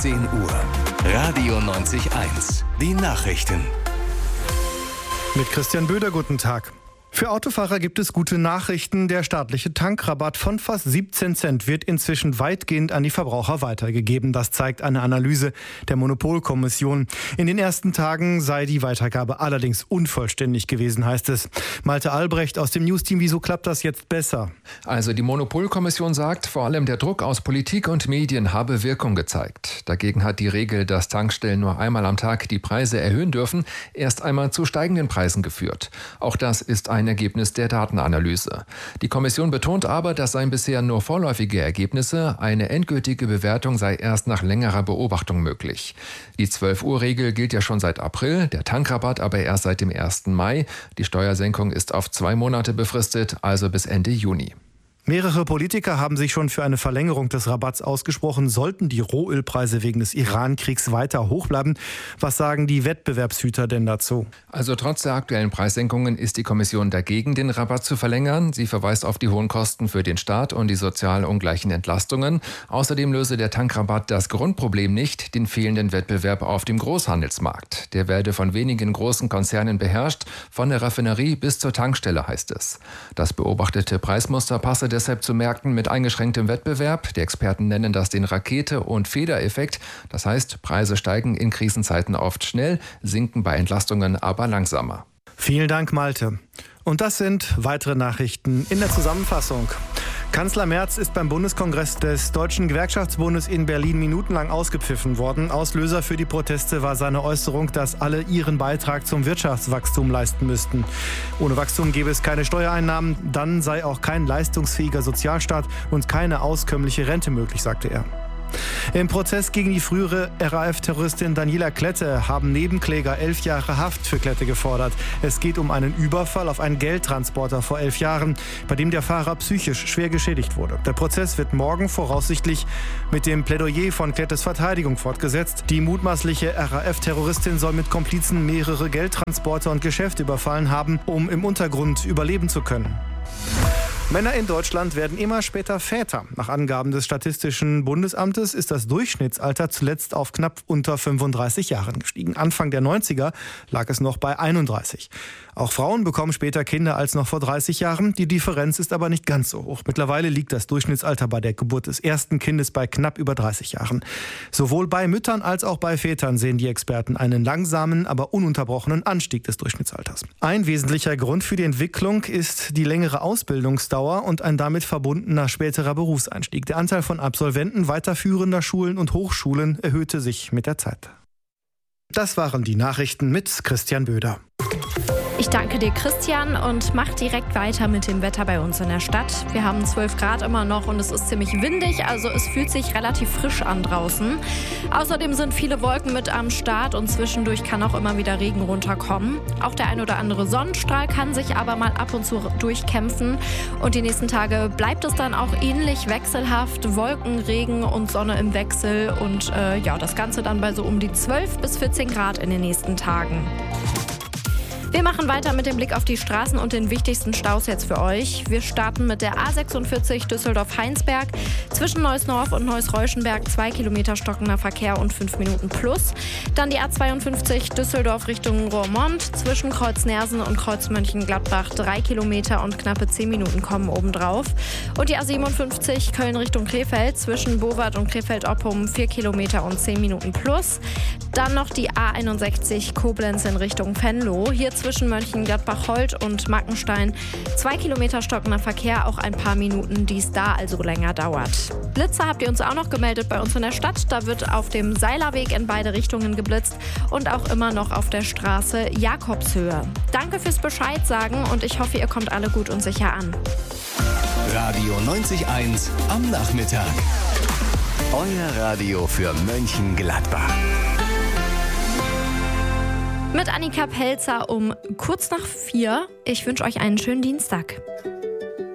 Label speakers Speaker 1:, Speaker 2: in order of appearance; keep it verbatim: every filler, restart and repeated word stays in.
Speaker 1: zehn Uhr. Radio neunzig Komma eins. Die Nachrichten.
Speaker 2: Mit Christian Böder, guten Tag. Für Autofahrer gibt es gute Nachrichten. Der staatliche Tankrabatt von fast siebzehn Cent wird inzwischen weitgehend an die Verbraucher weitergegeben. Das zeigt eine Analyse der Monopolkommission. In den ersten Tagen sei die Weitergabe allerdings unvollständig gewesen, heißt es. Malte Albrecht aus dem Newsteam, wieso klappt das jetzt besser?
Speaker 3: Also die Monopolkommission sagt, vor allem der Druck aus Politik und Medien habe Wirkung gezeigt. Dagegen hat die Regel, dass Tankstellen nur einmal am Tag die Preise erhöhen dürfen, erst einmal zu steigenden Preisen geführt. Auch das ist ein Ergebnis der Datenanalyse. Die Kommission betont aber, das seien bisher nur vorläufige Ergebnisse. Eine endgültige Bewertung sei erst nach längerer Beobachtung möglich. Die zwölf Uhr Regel gilt ja schon seit April, der Tankrabatt aber erst seit dem ersten Mai. Die Steuersenkung ist auf zwei Monate befristet, also bis Ende Juni.
Speaker 2: Mehrere Politiker haben sich schon für eine Verlängerung des Rabatts ausgesprochen, sollten die Rohölpreise wegen des Iran-Kriegs weiter hoch bleiben. Was sagen die Wettbewerbshüter denn dazu?
Speaker 3: Also trotz der aktuellen Preissenkungen ist die Kommission dagegen, den Rabatt zu verlängern. Sie verweist auf die hohen Kosten für den Staat und die sozial ungleichen Entlastungen. Außerdem löse der Tankrabatt das Grundproblem nicht, den fehlenden Wettbewerb auf dem Großhandelsmarkt. Der werde von wenigen großen Konzernen beherrscht, von der Raffinerie bis zur Tankstelle, heißt es. Das beobachtete Preismuster passe deshalb zu Märkten mit eingeschränktem Wettbewerb. Die Experten nennen das den Rakete- und Federeffekt. Das heißt, Preise steigen in Krisenzeiten oft schnell, sinken bei Entlastungen aber langsamer.
Speaker 2: Vielen Dank, Malte. Und das sind weitere Nachrichten in der Zusammenfassung. Kanzler Merz ist beim Bundeskongress des Deutschen Gewerkschaftsbundes in Berlin minutenlang ausgepfiffen worden. Auslöser für die Proteste war seine Äußerung, dass alle ihren Beitrag zum Wirtschaftswachstum leisten müssten. Ohne Wachstum gäbe es keine Steuereinnahmen, dann sei auch kein leistungsfähiger Sozialstaat und keine auskömmliche Rente möglich, sagte er. Im Prozess gegen die frühere R A F-Terroristin Daniela Klette haben Nebenkläger elf Jahre Haft für Klette gefordert. Es geht um einen Überfall auf einen Geldtransporter vor elf Jahren, bei dem der Fahrer psychisch schwer geschädigt wurde. Der Prozess wird morgen voraussichtlich mit dem Plädoyer von Klettes Verteidigung fortgesetzt. Die mutmaßliche R A F-Terroristin soll mit Komplizen mehrere Geldtransporter und Geschäfte überfallen haben, um im Untergrund überleben zu können. Männer in Deutschland werden immer später Väter. Nach Angaben des Statistischen Bundesamtes ist das Durchschnittsalter zuletzt auf knapp unter fünfunddreißig Jahren gestiegen. Anfang der neunziger lag es noch bei einunddreißig. Auch Frauen bekommen später Kinder als noch vor dreißig Jahren. Die Differenz ist aber nicht ganz so hoch. Mittlerweile liegt das Durchschnittsalter bei der Geburt des ersten Kindes bei knapp über dreißig Jahren. Sowohl bei Müttern als auch bei Vätern sehen die Experten einen langsamen, aber ununterbrochenen Anstieg des Durchschnittsalters. Ein wesentlicher Grund für die Entwicklung ist die längere Ausbildungsdauer und ein damit verbundener späterer Berufseinstieg. Der Anteil von Absolventen weiterführender Schulen und Hochschulen erhöhte sich mit der Zeit. Das waren die Nachrichten mit Christian Böder.
Speaker 4: Ich danke dir, Christian, und mach direkt weiter mit dem Wetter bei uns in der Stadt. Wir haben zwölf Grad immer noch und es ist ziemlich windig, also es fühlt sich relativ frisch an draußen. Außerdem sind viele Wolken mit am Start und zwischendurch kann auch immer wieder Regen runterkommen. Auch der ein oder andere Sonnenstrahl kann sich aber mal ab und zu durchkämpfen. Und die nächsten Tage bleibt es dann auch ähnlich wechselhaft. Wolken, Regen und Sonne im Wechsel und äh, ja, das Ganze dann bei so um die zwölf bis vierzehn Grad in den nächsten Tagen. Wir machen weiter mit dem Blick auf die Straßen und den wichtigsten Staus jetzt für euch. Wir starten mit der A sechsundvierzig Düsseldorf-Heinsberg. Zwischen Neuss-Norf und Neuss-Reuschenberg zwei Kilometer stockender Verkehr und fünf Minuten plus. Dann die A zweiundfünfzig Düsseldorf Richtung Roermond. Zwischen Kreuz-Nersen und Kreuz-Mönchengladbach drei Kilometer und knappe zehn Minuten kommen obendrauf. Und die A siebenundfünfzig Köln Richtung Krefeld. Zwischen Bowart und Krefeld-Oppum vier Kilometer und zehn Minuten plus. Dann noch die A einundsechzig Koblenz in Richtung Venlo. Hier zwischen Mönchengladbach-Holt und Mackenstein zwei Kilometer stockender Verkehr, auch ein paar Minuten, die es da also länger dauert. Blitzer habt ihr uns auch noch gemeldet bei uns in der Stadt. Da wird auf dem Seilerweg in beide Richtungen geblitzt und auch immer noch auf der Straße Jakobshöhe. Danke fürs Bescheid sagen und ich hoffe, ihr kommt alle gut und sicher an.
Speaker 1: Radio neunzig Komma eins am Nachmittag. Euer Radio für Mönchengladbach.
Speaker 4: Mit Annika Pelzer um kurz nach vier. Ich wünsche euch einen schönen Dienstag.